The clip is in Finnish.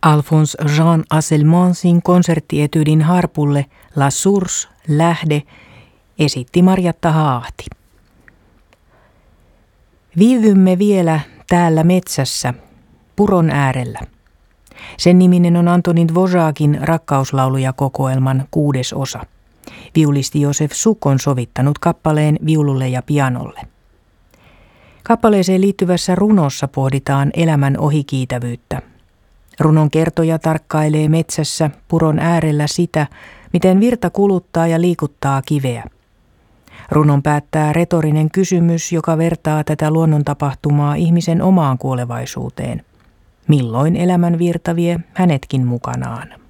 Alphonse Jean Asselmansin konserttietydin harpulle La Source, lähde, esitti Marjatta Haahti. Viivymme vielä täällä metsässä, puron äärellä. Sen niminen on Antonin Dvořákin rakkauslauluja-kokoelman 6. osa. Viulisti Josef Suk on sovittanut kappaleen viululle ja pianolle. Kappaleeseen liittyvässä runossa pohditaan elämän ohikiitävyyttä. Runon kertoja tarkkailee metsässä puron äärellä sitä, miten virta kuluttaa ja liikuttaa kiveä. Runon päättää retorinen kysymys, joka vertaa tätä luonnontapahtumaa ihmisen omaan kuolevaisuuteen. Milloin elämän virta vie hänetkin mukanaan?